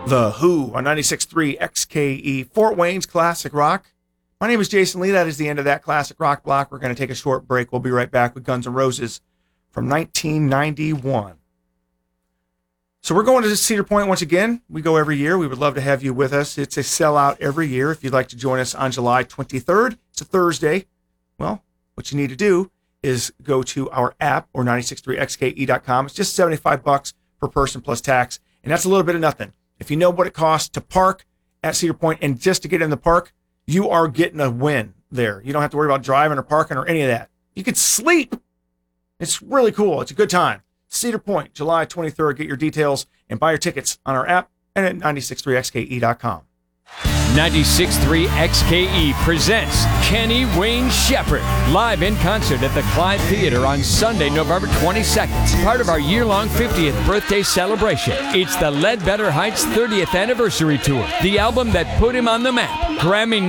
The Who on 96.3 XKE, Fort Wayne's Classic Rock. My name is Jason Lee. That is the end of that Classic Rock block. We're going to take a short break. We'll be right back with Guns N' Roses from 1991. So we're going to Cedar Point once again. We go every year. We would love to have you with us. It's a sellout every year. If you'd like to join us on July 23rd, it's a Thursday. Well, what you need to do is go to our app or 963xke.com. It's just $75 per person plus tax, and that's a little bit of nothing. If you know what it costs to park at Cedar Point and just to get in the park, you are getting a win there. You don't have to worry about driving or parking or any of that. You could sleep. It's really cool. It's a good time. Cedar Point, July 23rd. Get your details and buy your tickets on our app and at 963xke.com. 96.3 XKE presents Kenny Wayne Shepherd live in concert at the Clyde Theater on Sunday, November 22nd. Part of our year-long 50th birthday celebration. It's the Ledbetter Heights 30th anniversary tour, the album that put him on the map. Grammy